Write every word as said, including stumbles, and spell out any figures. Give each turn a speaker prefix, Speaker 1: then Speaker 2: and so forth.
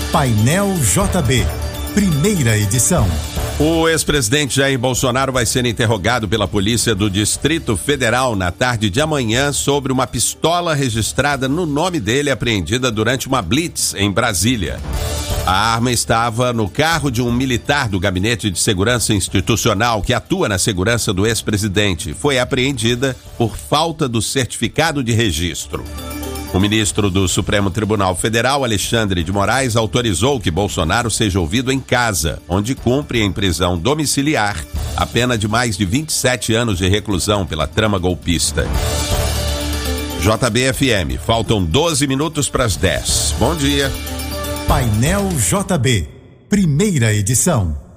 Speaker 1: Painel J B, primeira edição.
Speaker 2: O ex-presidente Jair Bolsonaro vai ser interrogado pela Polícia do Distrito Federal na tarde de amanhã sobre uma pistola registrada no nome dele apreendida durante uma blitz em Brasília. A arma estava no carro de um militar do Gabinete de Segurança Institucional que atua na segurança do ex-presidente. Foi apreendida por falta do certificado de registro. O ministro do Supremo Tribunal Federal, Alexandre de Moraes, autorizou que Bolsonaro seja ouvido em casa, onde cumpre em prisão domiciliar a pena de mais de vinte e sete anos de reclusão pela trama golpista. J B F M, faltam doze minutos para as dez. Bom dia.
Speaker 1: Painel J B, primeira edição.